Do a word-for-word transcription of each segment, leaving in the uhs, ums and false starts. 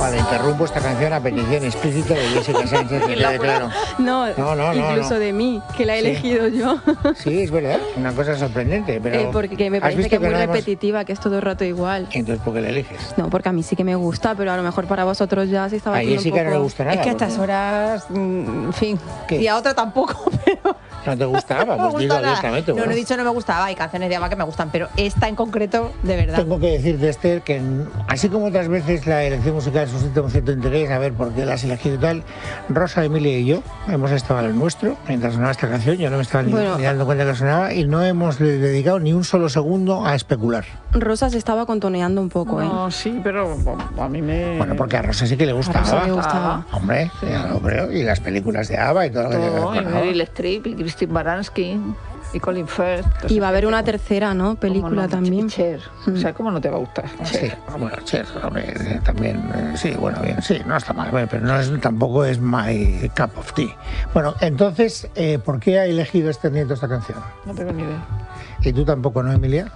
Vale, interrumpo esta canción a petición explícita de Jessica Sánchez, que quede claro. No, No, no, no, incluso no. de mí, que la he Sí. elegido yo. Sí, es verdad, una cosa sorprendente, pero... Eh, porque me ¿has parece visto que es muy no hemos- repetitiva, que es todo el rato igual. Entonces, ¿por qué la eliges? No, porque a mí sí que me gusta, pero a lo mejor para vosotros ya sí estaba A haciendo un Jessica no le poco... gusta nada. Es que a ¿por qué? estas horas, mm, en fin, ¿Qué? y a otra tampoco, pero... ¿No te gustaba? No me Pues digo gusta nada. abiertamente. No, bueno. no he dicho no me gustaba, hay canciones de ABBA que me gustan, pero esta en concreto, de verdad. Tengo que decirte, Esther, que n- así como otras veces la elección musical suscita un cierto interés, a ver por qué la has elegido y tal, Rosa, Emilia y yo hemos estado a lo nuestro mientras sonaba esta canción. Yo no me estaba ni, Bueno. ni dando cuenta que sonaba y no hemos le- dedicado ni un solo segundo a especular. Rosa se estaba contoneando un poco, ¿eh? No, sí, pero a mí me... Bueno, porque a Rosa sí que le A Rosa gustaba. le gustaba. Hombre, ya lo creo. Y las películas de ABBA y todo lo que Todo, y sonaba. Meryl Streep, y Christine Baranski, y Colin Firth. toda Y esa va a haber gente. una tercera, ¿no? ¿Cómo Película no? también. Y Cher. O sea, ¿cómo no te va a gustar? Sí, Cher. bueno, Cher, hombre, eh, también, eh, sí, bueno, bien, sí, no está mal, bueno, pero no es, tampoco es my cup of tea. Bueno, entonces, eh, ¿por qué ha elegido este nieto esta canción? No tengo ni idea. Y tú tampoco, ¿no, Emilia?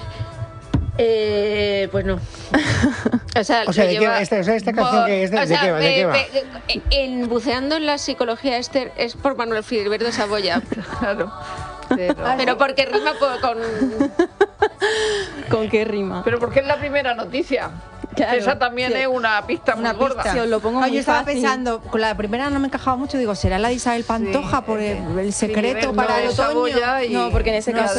Eh, pues no. O sea, O sea, lo ¿de qué lleva- va esta- o sea, esta canción por- que es de- o de sea, qué va, de qué va? eh, En buceando en la psicología, Esther, es por Manuel Filiberto Saboya. Claro. Pero, Pero porque rima po- con... ¿Con qué rima? pero porque es la primera noticia. Claro, Esa también sí. es una pista muy Una gorda. pista. Si os lo pongo No, muy yo estaba fácil. pensando, con la primera no me encajaba mucho, digo, ¿será la de Isabel Pantoja Sí, por el, eh, el secreto Filiberto para el de otoño? Saboya y- No, porque en ese No, caso